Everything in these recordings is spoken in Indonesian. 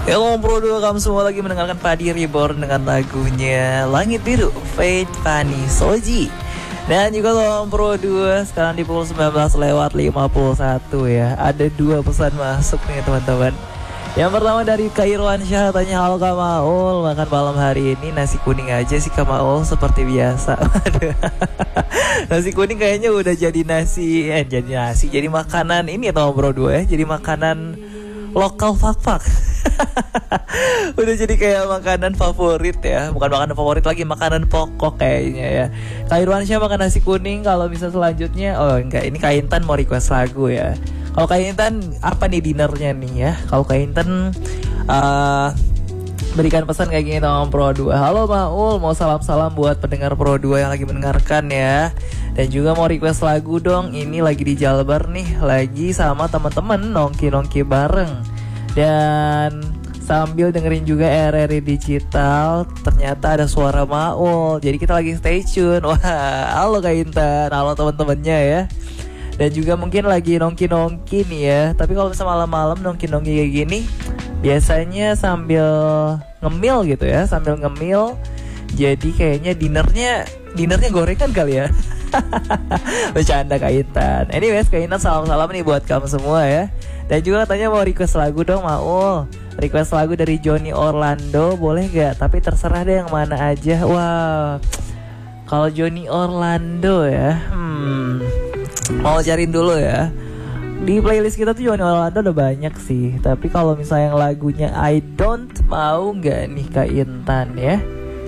Halo Bro, kamu semua lagi mendengarkan Padi Reborn dengan lagunya Langit Biru, Fate Fanny Soji. Dan juga Om Pro 2 sekarang di pukul 19:51 ya. Ada 2 pesan masuk nih teman-teman. Yang pertama dari Kairwan Syah, tanya halo Kak Maul, makan malam hari ini nasi kuning aja sih Kak Maul seperti biasa. Nasi kuning kayaknya udah jadi jadi makanan ini atau Bro 2 ya, jadi makanan lokal fak-fak. Udah jadi kayak makanan favorit ya. Bukan makanan favorit lagi, makanan pokok kayaknya ya. Kak Irwansyah makan nasi kuning. Kalau bisa selanjutnya, oh enggak, ini Kak Intan mau request lagu ya. Kalau Kak Intan apa nih dinernya nih ya? Kalau Kak Intan berikan pesan kayak gini sama Pro 2. Halo Maul, mau salam-salam buat pendengar Pro 2 yang lagi mendengarkan ya. Dan juga mau request lagu dong. Ini lagi di Jalbar nih, lagi sama teman-teman nongki-nongki bareng. Dan sambil dengerin juga RRI Digital, ternyata ada suara Maul. Jadi kita lagi stay tune. Wah, halo Kak Intan, halo teman-temannya ya. Dan juga mungkin lagi nongki-nongki nih ya. Tapi kalau misalnya malam-malam nongki-nongki kayak gini, biasanya sambil ngemil gitu ya, sambil ngemil. Jadi kayaknya dinernya gorengan kali ya. Bercanda Kak Intan. Anyways, Kak Intan salam-salam nih buat kamu semua ya. Dan juga katanya mau request lagu dong Maul. Request lagu dari Johnny Orlando, boleh gak? Tapi terserah deh yang mana aja. Wah, kalau Johnny Orlando ya, mau cariin dulu ya. Di playlist kita tuh Johnny Orlando udah banyak sih. Tapi kalau misalnya yang lagunya I Don't, mau gak nih Kak Intan ya?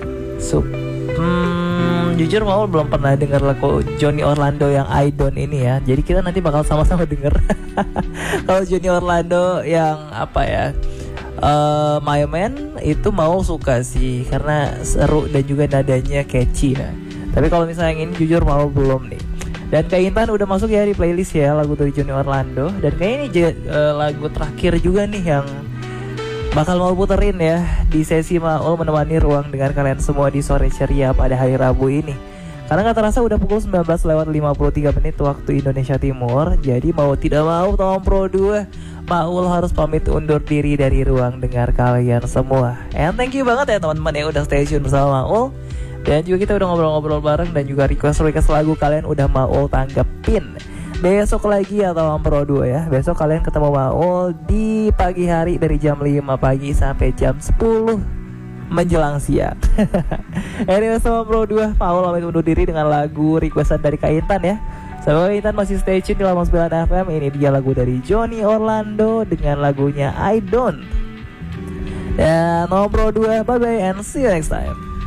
Jujur Maul belum pernah dengar lagu Johnny Orlando yang I Don't ini ya. Jadi kita nanti bakal sama-sama denger. Kalau Johnny Orlando yang apa ya, My Man itu Maul suka sih, karena seru dan juga nadanya catchy ya. Tapi kalau misalnya yang ini jujur Maul belum nih. Dan Kak Intan udah masuk ya di playlist ya lagu dari Johnny Orlando. Dan kayaknya ini lagu terakhir juga nih yang bakal mau puterin ya di sesi Maul menemani ruang dengar kalian semua di sore ceria pada hari Rabu ini. Karena gak terasa udah pukul 19:53 waktu Indonesia Timur. Jadi mau tidak mau Tom Pro 2, Maul harus pamit undur diri dari ruang dengar kalian semua. And thank you banget ya teman-teman yang udah stay tune bersama Maul. Dan juga kita udah ngobrol-ngobrol bareng, dan juga request lagu kalian udah Maul tanggepin. Besok lagi ya Tom Pro 2 ya. Besok kalian ketemu Maul di pagi hari dari jam 5 pagi sampai jam 10 menjelang siang. Anyway, Tom Pro 2, Maul pamit undur diri dengan lagu requestan dari Kak Intan ya. Semoga Intan masih stay tune di Lamang 9 FM. Ini dia lagu dari Johnny Orlando dengan lagunya I Don't. Dan Tom Pro 2, bye bye and see you next time.